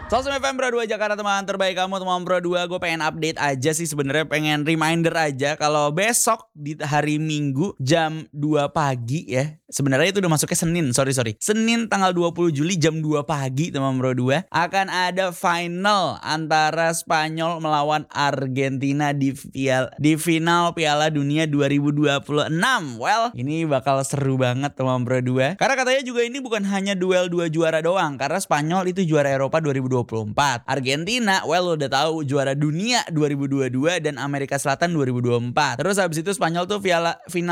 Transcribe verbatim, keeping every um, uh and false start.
Sosmed F M Pro dua Jakarta, teman terbaik kamu, teman Pro dua. Gue pengen update aja sih sebenarnya, pengen reminder aja kalau besok di hari Minggu jam dua pagi ya. Sebenarnya itu udah masuknya Senin, sorry sorry. Senin tanggal dua puluh Juli jam dua pagi, teman Pro dua, akan ada final antara Spanyol melawan Argentina di piala, di final Piala Dunia dua ribu dua puluh enam. Well, ini bakal seru banget, teman Pro dua. Karena katanya juga ini bukan hanya duel dua juara doang, karena Spanyol itu juara Eropa dua ribu dua puluh empat. Argentina, well udah tahu juara dunia dua ribu dua puluh dua dan Amerika Selatan dua ribu dua puluh empat. Terus habis itu Spanyol tuh piala final